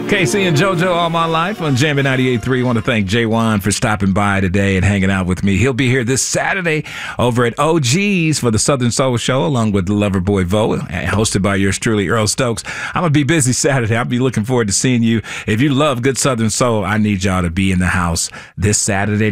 Casey and JoJo all my life on Jammin' 98.3. I want to thank Jaywan for stopping by today and hanging out with me. He'll be here this Saturday over at OG's for the Southern Soul Show along with the Loverboy Vo, hosted by yours truly, Earl Stokes. I'm going to be busy Saturday. I'll be looking forward to seeing you. If you love good Southern Soul, I need y'all to be in the house this Saturday